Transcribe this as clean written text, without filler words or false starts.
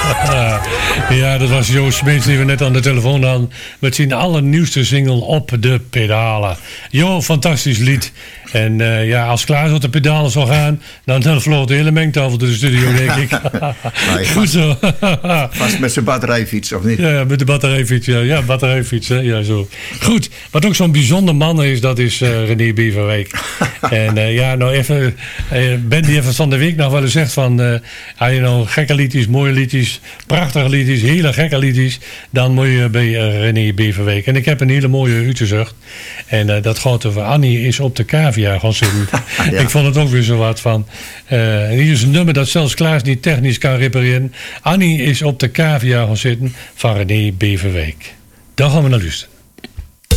Ja, dat was Joost Smeets die we net aan de telefoon hadden. Met zijn allernieuwste single Op de Pedalen. Jo, fantastisch lied. En als Klaas op de pedalen zou gaan, dan vloog de hele mengtafel door de studio, denk ik. Nee, Goed zo. vast met zijn batterijfiets, of niet? Ja, met de batterijfiets. Ja, batterijfiets. Hè? Ja, zo. Goed, wat ook zo'n bijzonder man is, dat is René Beverwijk. En nou even, Ben die even van de week nog wel eens zegt van, had je nou gekke liedjes, mooie liedjes, prachtige liedjes, hele gekke liedjes, dan moet je bij René Beverwijk. En ik heb een hele mooie uitgezocht. En dat gaat over Annie is op de cavia gaan zitten. Ja. Ik vond het ook weer zo wat van. Hier is een nummer dat zelfs Klaas niet technisch kan repareren. Annie is op de cavia gaan zitten van René Beverwijk. Daar gaan we naar luisteren.